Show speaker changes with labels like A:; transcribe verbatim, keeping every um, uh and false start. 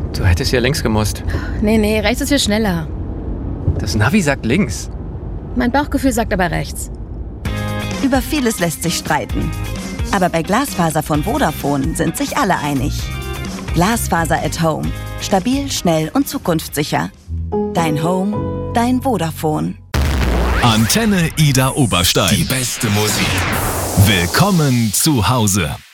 A: Du hättest hier links gemusst.
B: Nee, nee, rechts ist viel schneller.
A: Das Navi sagt links.
B: Mein Bauchgefühl sagt aber rechts.
C: Über vieles lässt sich streiten. Aber bei Glasfaser von Vodafone sind sich alle einig. Glasfaser at Home. Stabil, schnell und zukunftssicher. Dein Home, dein Vodafone.
D: Antenne Ida Oberstein.
E: Die beste Musik.
D: Willkommen zu Hause.